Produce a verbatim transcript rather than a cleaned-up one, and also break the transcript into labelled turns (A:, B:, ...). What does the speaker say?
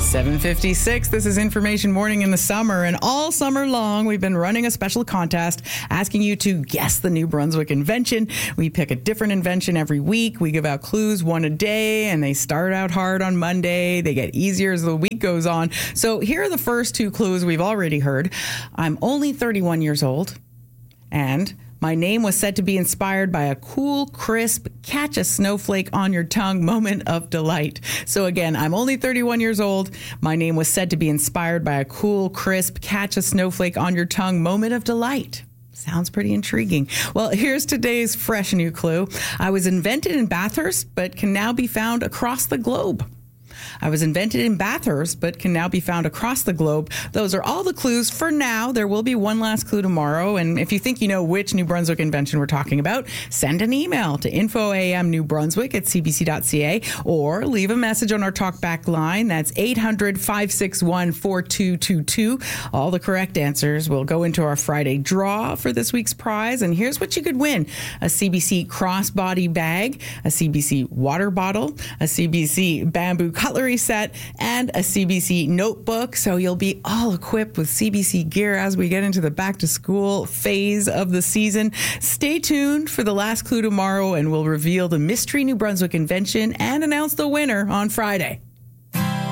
A: seven fifty-six. This is Information Morning in the summer, and all summer long we've been running a special contest asking you to guess the New Brunswick invention. We pick a different invention every week. We give out clues one a day, and they start out hard on Monday. They get easier as the week goes on. So here are the first two clues we've already heard. I'm only thirty-one years old, and my name was said to be inspired by a cool, crisp, catch a snowflake on your tongue moment of delight. So again, I'm only thirty-one years old. My name was said to be inspired by a cool, crisp, catch a snowflake on your tongue moment of delight. Sounds pretty intriguing. Well, here's today's fresh new clue. I was invented in Bathurst, but can now be found across the globe. I was invented in Bathurst, but can now be found across the globe. Those are all the clues for now. There will be one last clue tomorrow. And if you think you know which New Brunswick invention we're talking about, send an email to info a m new brunswick at c b c dot c a or leave a message on our talkback line. That's eight hundred, five six one, four two two two. All the correct answers will go into our Friday draw for this week's prize. And here's what you could win: a C B C crossbody bag, a C B C water bottle, a C B C bamboo cutlery set, and a C B C notebook. So you'll be all equipped with C B C gear as we get into the back to school phase of the season. Stay tuned for the last clue tomorrow, and we'll reveal the mystery New Brunswick invention and announce the winner on Friday.